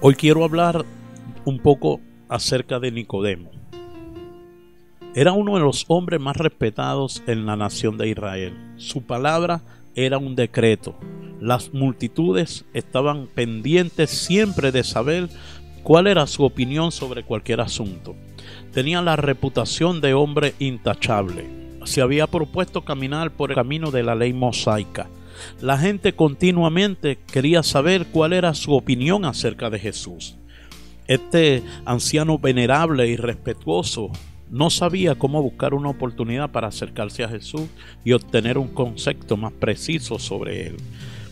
Hoy quiero hablar un poco acerca de Nicodemo. Era uno de los hombres más respetados en la nación de Israel. Su palabra era un decreto. Las multitudes estaban pendientes siempre de saber cuál era su opinión sobre cualquier asunto. Tenía la reputación de hombre intachable. Se había propuesto caminar por el camino de la ley mosaica. La gente continuamente quería saber cuál era su opinión acerca de Jesús. Este anciano venerable y respetuoso no sabía cómo buscar una oportunidad para acercarse a Jesús y obtener un concepto más preciso sobre él.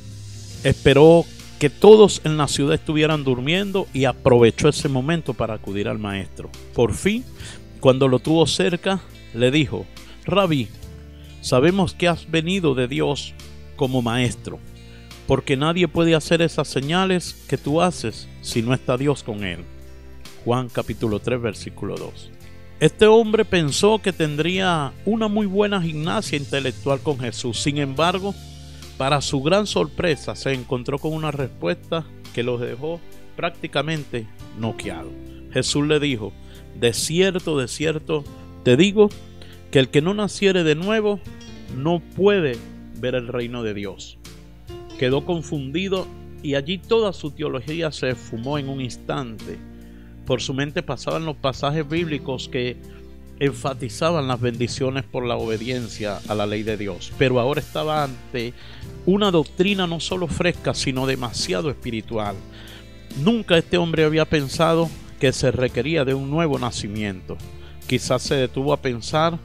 Esperó que todos en la ciudad estuvieran durmiendo y aprovechó ese momento para acudir al maestro. Por fin, cuando lo tuvo cerca, le dijo: Rabí, sabemos que has venido de Dios como maestro, porque nadie puede hacer esas señales que tú haces si no está Dios con él. Juan capítulo 3 versículo 2. Este hombre pensó que tendría una muy buena gimnasia intelectual con Jesús. Sin embargo, para su gran sorpresa, se encontró con una respuesta que los dejó prácticamente noqueado. Jesús le dijo: de cierto, te digo que el que no naciere de nuevo no puede ver el reino de Dios. Quedó confundido y allí toda su teología se esfumó en un instante. Por su mente pasaban los pasajes bíblicos que enfatizaban las bendiciones por la obediencia a la ley de Dios. Pero ahora estaba ante una doctrina no solo fresca, sino demasiado espiritual. Nunca este hombre había pensado que se requería de un nuevo nacimiento. Quizás se detuvo a pensar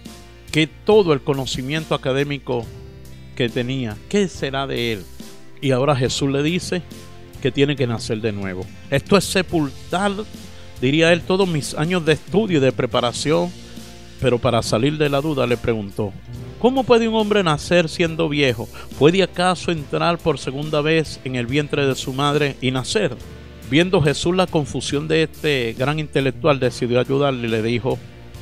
que todo el conocimiento académico que tenía, ¿qué será de él? Y ahora Jesús le dice que tiene que nacer de nuevo. Esto es sepultar, diría él, todos mis años de estudio y de preparación. Pero para salir de la duda le preguntó: ¿cómo puede un hombre nacer siendo viejo? ¿Puede acaso entrar por segunda vez en el vientre de su madre y nacer? Viendo Jesús la confusión de este gran intelectual, decidió ayudarle y le dijo: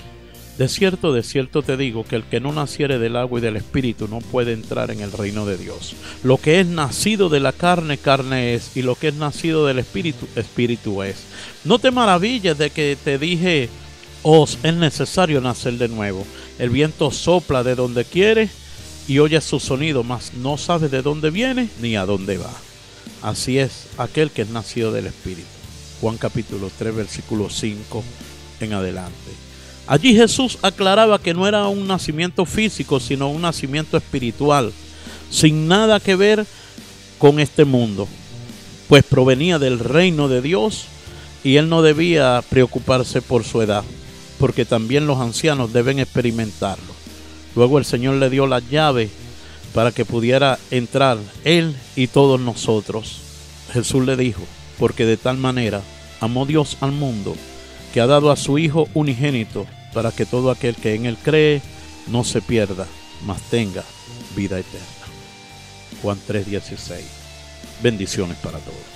de cierto te digo que el que no naciere del agua y del espíritu no puede entrar en el reino de Dios. Lo que es nacido de la carne, carne es, y lo que es nacido del espíritu, espíritu es. No te maravilles de que te dije: os es necesario nacer de nuevo. El viento sopla de donde quiere y oyes su sonido, mas no sabes de dónde viene ni a dónde va. Así es aquel que es nacido del espíritu. Juan capítulo 3 versículo 5 en adelante. Allí Jesús aclaraba que no era un nacimiento físico, sino un nacimiento espiritual, sin nada que ver con este mundo, pues provenía del reino de Dios y él no debía preocuparse por su edad, porque también los ancianos deben experimentarlo. Luego el Señor le dio la llave para que pudiera entrar él y todos nosotros. Jesús le dijo: porque de tal manera amó Dios al mundo, que ha dado a su Hijo unigénito, para que todo aquel que en él cree no se pierda, mas tenga vida eterna. Juan 3:16. Bendiciones para todos.